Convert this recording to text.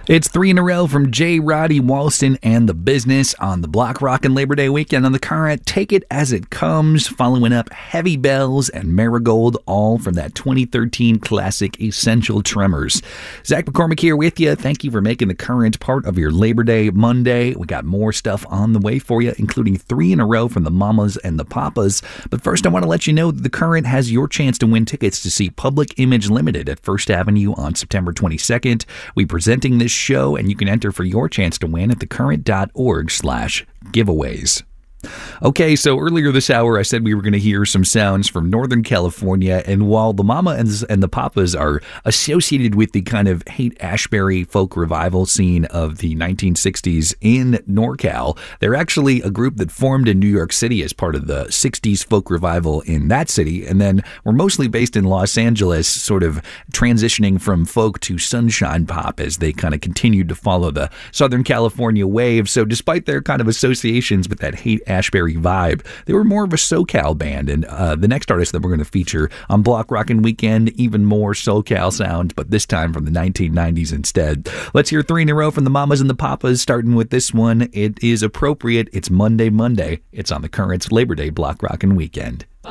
It's three in a row from J. Roddy Walston and The Business on the Block Rockin' Labor Day weekend on the Current. Take It As It Comes, following up Heavy Bells and Marigold, all from that 2013 classic Essential Tremors. Zach McCormick here with you. Thank you for making the Current part of your Labor Day Monday. We got more stuff on the way for you, including three in a row from the Mamas and the Papas. But first, I want to let you know that the Current has your chance to win tickets to see Public Image Limited at First Avenue on September 22nd. We're presenting this show, and you can enter for your chance to win at thecurrent.org/giveaways. Okay, so earlier this hour, I said we were going to hear some sounds from Northern California, and while the Mamas and the Papas are associated with the kind of Haight-Ashbury folk revival scene of the 1960s in NorCal, they're actually a group that formed in New York City as part of the 60s folk revival in that city, and then were mostly based in Los Angeles, sort of transitioning from folk to sunshine pop as they kind of continued to follow the Southern California wave. So despite their kind of associations with that Haight-Ashbury vibe, they were more of a SoCal band, and the next artist that we're going to feature on Block Rockin' Weekend, even more SoCal sound, but this time from the 1990s instead. Let's hear three in a row from the Mamas and the Papas, starting with this one. It is appropriate. It's Monday. It's on the Current's Labor Day Block Rockin' Weekend.